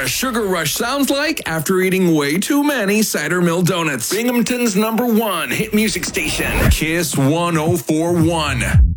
a sugar rush sounds like after eating way too many cider mill donuts. Binghamton's #1 hit music station, Kiss 104.1.